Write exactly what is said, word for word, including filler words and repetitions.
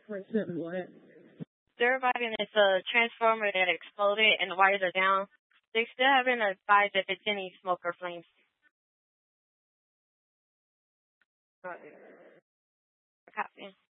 What? They're reviving this uh, transformer that exploded and the wires are down. They still haven't advised if it's any smoke or flames. Copy.